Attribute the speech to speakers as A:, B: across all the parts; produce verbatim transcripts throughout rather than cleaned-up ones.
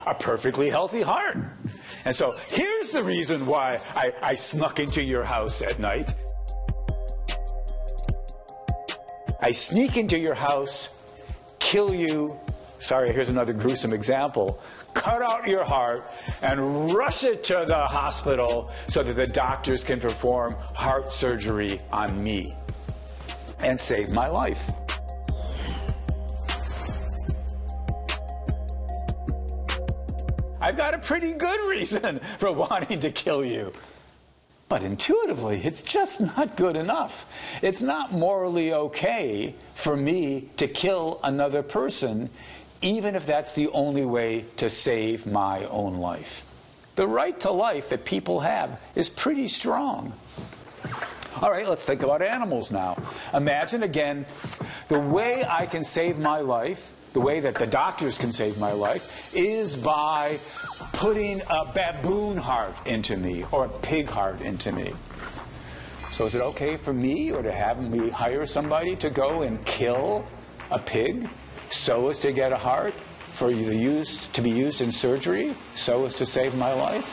A: a perfectly healthy heart. And so here's the reason why I, I snuck into your house at night. I sneak into your house, kill you. Sorry, here's another gruesome example. Cut out your heart and rush it to the hospital so that the doctors can perform heart surgery on me and save my life. I've got a pretty good reason for wanting to kill you. But intuitively, it's just not good enough. It's not morally okay for me to kill another person, even if that's the only way to save my own life. The right to life that people have is pretty strong. All right, let's think about animals now. Imagine again, the way I can save my life, the way that the doctors can save my life, is by putting a baboon heart into me or a pig heart into me. So is it okay for me or to have me hire somebody to go and kill a pig so as to get a heart for you to use to be used in surgery so as to save my life?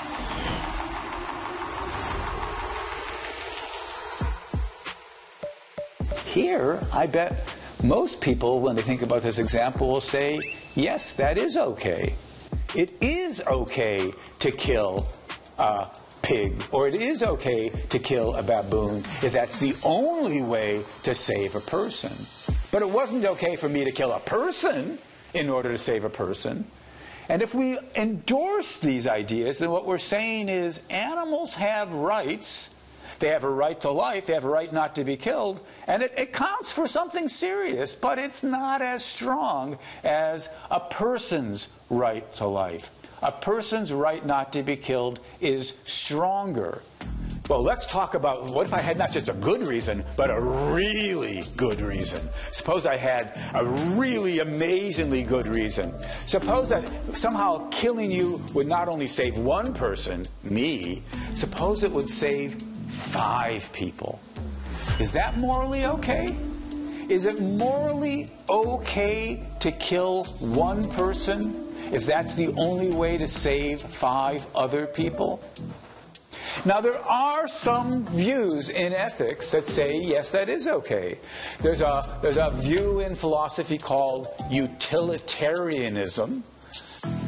A: Here, I bet most people, when they think about this example, will say, yes, that is okay. It is okay to kill a pig, or it is okay to kill a baboon if that's the only way to save a person. But it wasn't okay for me to kill a person in order to save a person. And if we endorse these ideas, then what we're saying is animals have rights. They have a right to life, they have a right not to be killed, and it, it counts for something serious, but it's not as strong as a person's right to life. A person's right not to be killed is stronger. Well, let's talk about, what if I had not just a good reason, but a really good reason? Suppose I had a really amazingly good reason. Suppose that somehow killing you would not only save one person, me, suppose it would save five people. Is that morally okay? Is it morally okay to kill one person if that's the only way to save five other people? Now, there are some views in ethics that say, yes, that is okay. There's a, there's a view in philosophy called utilitarianism,